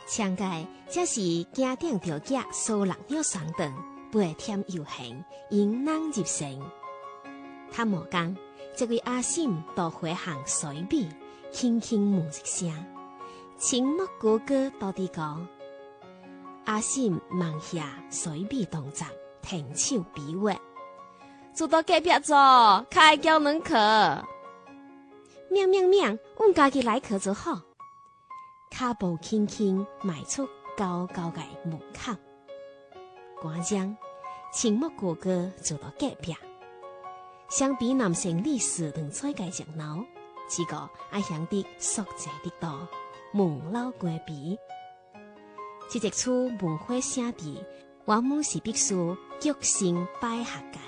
上界这是家顶条架苏人了双凳，背添悠闲，引人入胜。他莫讲，这位阿嬸到回行水笔，輕輕問一聲，青木哥哥到底講。阿嬸忙下水筆動作，停手比劃，做到隔壁座，開叫能客。命，阮家己來客就好。腳步輕輕邁出高高嘅門檻，趕將青木哥哥做到隔壁。相比男性歷史同菜嘅熱鬧，這個愛響的熟悉的多，門老關閉。這一處文化聖地，往往是必須腳心擺下界。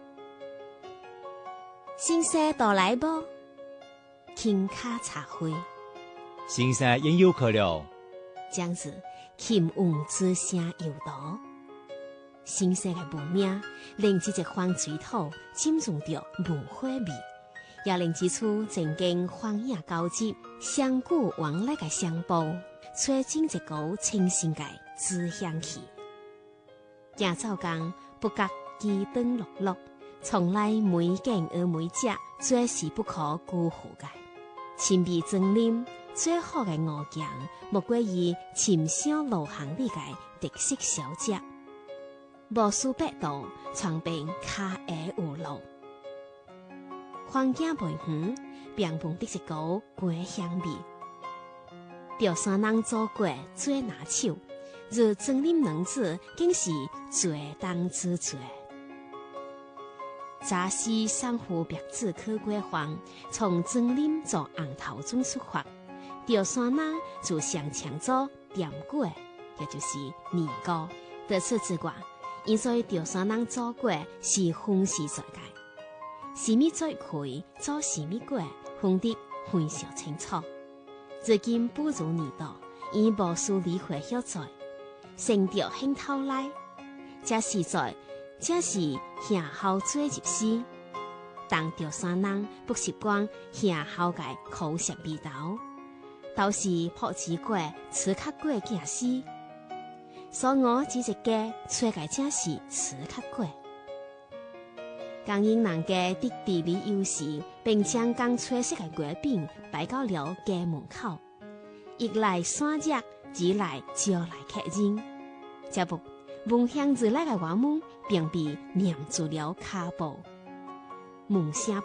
先生到來不？輕卡茶會。 先生應有客了。 這樣子，琴韻之聲又到。先生嘅文名，令這隻荒水土浸潤着文化味，也令這處正經荒野交集、相顧往來嘅相報，吹進一股清新嘅枝香氣。行走間不覺機燈落落，從來每景而每隻，最是不可辜負嘅。親筆真念最好嘅物件，莫過於深香路行裡嘅特色小食。無數百度，長並卡爾有路，環境袂遠，並碰得一股桂香味。潮汕人做粿最拿手，如蒸啉兩字，竟是最當之最。早時上湖白子去過訪，從蒸啉做紅頭糭出發，潮汕人就上強做點粿，也就是年糕。得此之外，因所潮汕人做粿是分時在界，什麼最開做什麼粿，分得非常清楚。至今不如年代，已無數理會曉在，成着很透來。這實在，這是夏後做入詩，但潮汕人不習慣夏後嘅口舌味道，都是朴子粿、刺殼粿嘅詩。所以我只一個吹嘅正是刺殼粿。江陰人嘅的地理優勢，並將剛吹色嘅粿餅擺到了家門口，一來散熱，二來招來客人。這不，聞香而來嘅話門，並被黏住了腳步，門聲